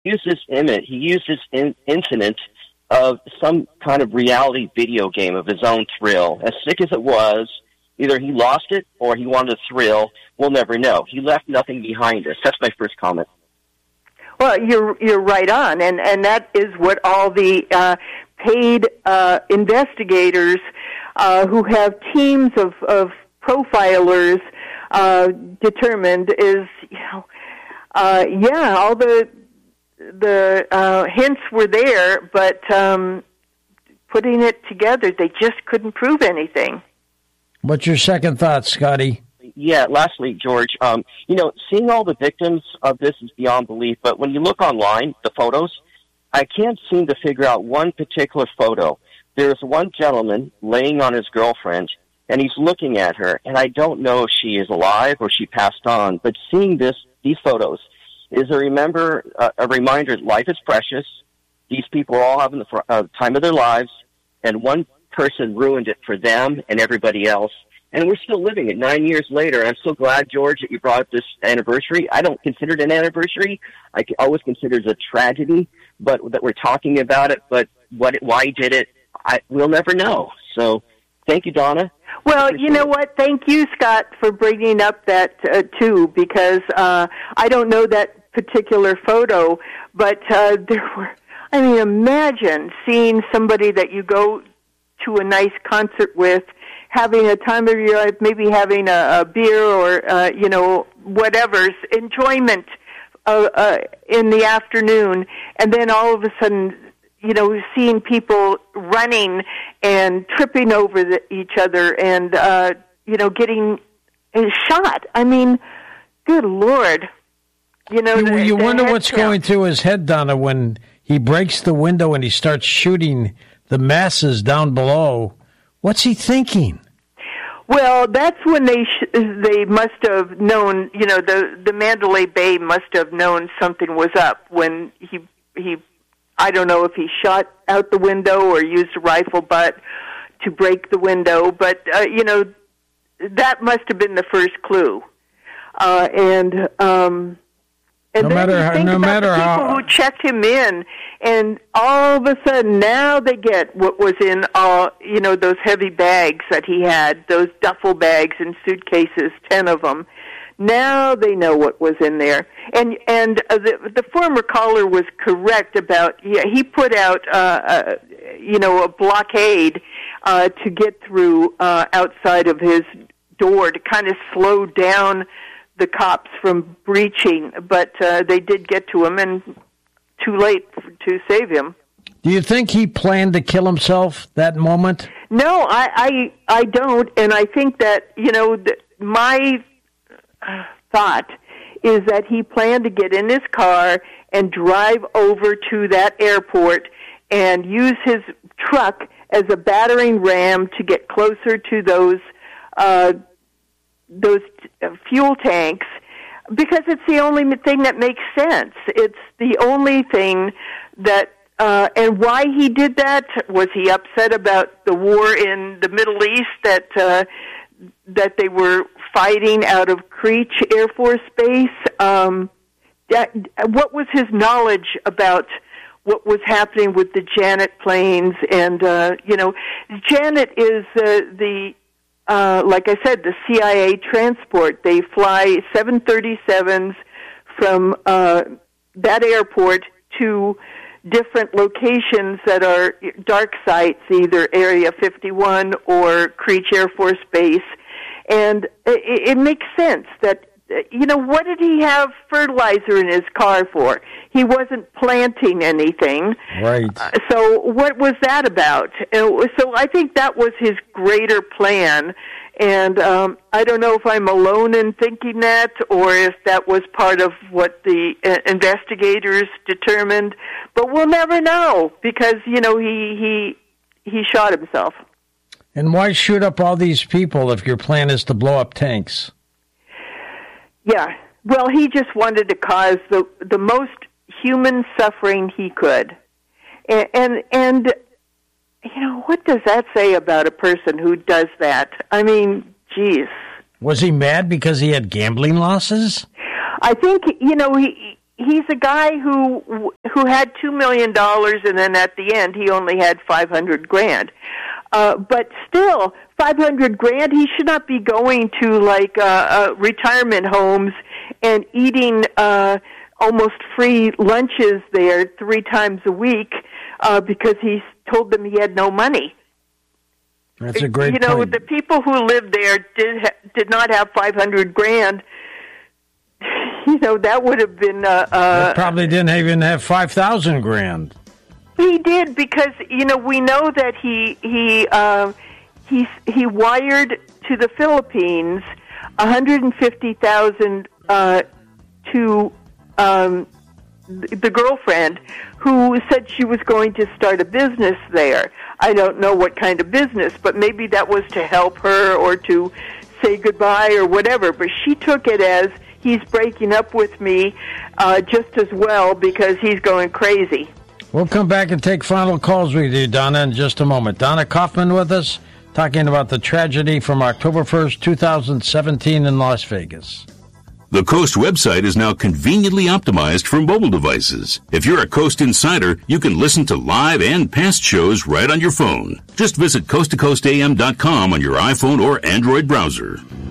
used this image, he used this incident of some kind of reality video game of his own thrill. As sick as it was, either he lost it or he wanted a thrill. We'll never know. He left nothing behind us. That's my first comment. Well, you're right on, and that is what all the paid investigators who have teams of profilers determined is, all the hints were there, but putting it together, they just couldn't prove anything. What's your second thought, Scotty? Yeah, lastly, George, seeing all the victims of this is beyond belief, but when you look online, the photos, I can't seem to figure out one particular photo. There's one gentleman laying on his girlfriend, and he's looking at her, and I don't know if she is alive or she passed on, but seeing these photos is a reminder that life is precious. These people are all having the time of their lives, and one person ruined it for them and everybody else. And we're still living it 9 years later. I'm so glad, George, that you brought up this anniversary. I don't consider it an anniversary. I always consider it a tragedy, but that we're talking about it. But why he did it, we'll never know. So thank you, Donna. Well, you know what? Thank you, Scott, for bringing up that, too, because I don't know that particular photo, but there were, imagine seeing somebody that you go to a nice concert with, having a time of your life, maybe having a beer or, whatever's enjoyment in the afternoon, and then all of a sudden, seeing people running and tripping over each other and, getting shot. I mean, good Lord. You wonder what's going through his head, Donna, when he breaks the window and he starts shooting the masses down below. What's he thinking? Well, that's when they must have known, the Mandalay Bay must have known something was up when he I don't know if he shot out the window or used a rifle butt to break the window, but, that must have been the first clue. And no matter how people who checked him in, and all of a sudden now they get what was in all those heavy bags that he had, those duffel bags and suitcases, 10 of them. Now they know what was in there, and the former caller was correct about he put out a blockade to get through outside of his door to kind of slow down the cops from breaching, but they did get to him, and too late to save him. Do you think he planned to kill himself that moment? No, I don't, and I think that, my thought is that he planned to get in his car and drive over to that airport and use his truck as a battering ram to get closer to those fuel tanks, because it's the only thing that makes sense. It's the only thing that, and why he did that, was he upset about the war in the Middle East that they were fighting out of Creech Air Force Base? What was his knowledge about what was happening with the Janet planes? And, Janet is like I said, the CIA transport. They fly 737s from that airport to different locations that are dark sites, either Area 51 or Creech Air Force Base. And it makes sense that, what did he have fertilizer in his car for? He wasn't planting anything. Right. So what was that about? So I think that was his greater plan. And I don't know if I'm alone in thinking that, or if that was part of what the investigators determined. But we'll never know, because, he shot himself. And why shoot up all these people if your plan is to blow up tanks? Yeah. Well, he just wanted to cause the most human suffering he could. And what does that say about a person who does that? I mean, geez. Was he mad because he had gambling losses? I think, he's a guy who had $2 million, and then at the end he only had $500,000. But still, $500,000. He should not be going to like retirement homes and eating almost free lunches there 3 times a week because he told them he had no money. That's a great point. point. The people who lived there did not have $500,000. That would have been. They probably didn't even have $5,000. He did because we know that he wired to the Philippines $150,000 to the girlfriend who said she was going to start a business there. I don't know what kind of business, but maybe that was to help her or to say goodbye or whatever. But she took it as he's breaking up with me just as well because he's going crazy. We'll come back and take final calls with you, Donna, in just a moment. Donna Kaufman with us, talking about the tragedy from October 1st, 2017 in Las Vegas. The Coast website is now conveniently optimized for mobile devices. If you're a Coast insider, you can listen to live and past shows right on your phone. Just visit coasttocoastam.com on your iPhone or Android browser.